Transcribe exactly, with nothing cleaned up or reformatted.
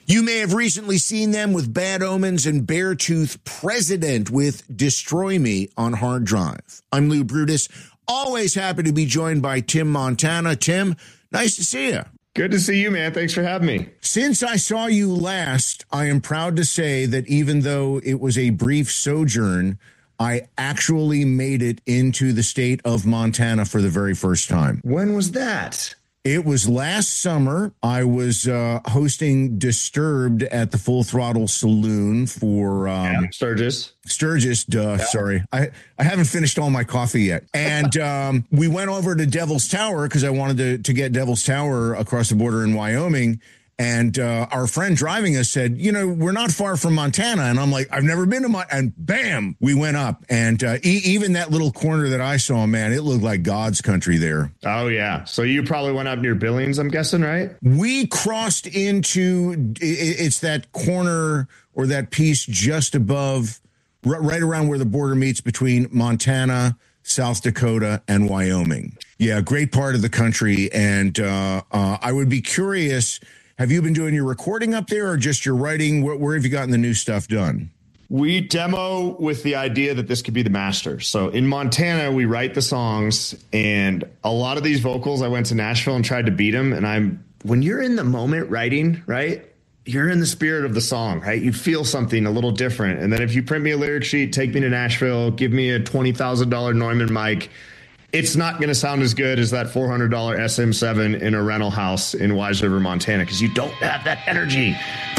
You may have recently seen them with Bad Omens and Beartooth President with Destroy Me on hard drive. I'm Lou Brutus, always happy to be joined by Tim Montana. Tim, nice to see you. Good to see you, man. Thanks for having me. Since I saw you last, I am proud to say that even though it was a brief sojourn, I actually made it into the state of Montana for the very first time. When was that? It was last summer. I was uh, hosting Disturbed at the Full Throttle Saloon for um, yeah, Sturgis. Sturgis, duh, yeah. sorry. I, I haven't finished all my coffee yet. And um, we went over to Devil's Tower because I wanted to, to get Devil's Tower across the border in Wyoming. And uh, our friend driving us said, you know, we're not far from Montana. And I'm like, I've never been to Montana. And bam, we went up. And uh, e- even that little corner that I saw, man, it looked like God's country there. Oh, yeah. So you probably went up near Billings, I'm guessing, right? We crossed into, it's that corner or that piece just above, right around where the border meets between Montana, South Dakota, and Wyoming. Yeah, great part of the country. And uh, uh, I would be curious, have you been doing your recording up there or just your writing? Where, where have you gotten the new stuff done? We demo with the idea that this could be the master. So in Montana, we write the songs, and a lot of these vocals, I went to Nashville and tried to beat them. And I'm, when you're in the moment writing, right, you're in the spirit of the song, right? You feel something a little different. And then if you print me a lyric sheet, take me to Nashville, give me a twenty thousand dollars Neumann mic, it's not going to sound as good as that four hundred dollars S M seven in a rental house in Wise River, Montana, because you don't have that energy.